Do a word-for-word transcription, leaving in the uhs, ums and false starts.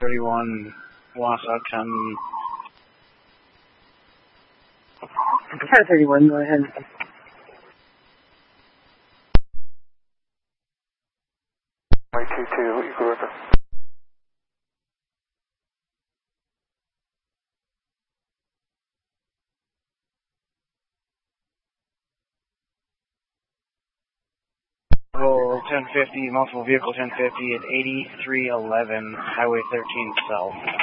thirty-one, Wausau ten. Car thirty-one, go ahead. Y two two, Eagle River. ten fifty, multiple vehicle ten fifty at eighty-three eleven, Highway thirteen South.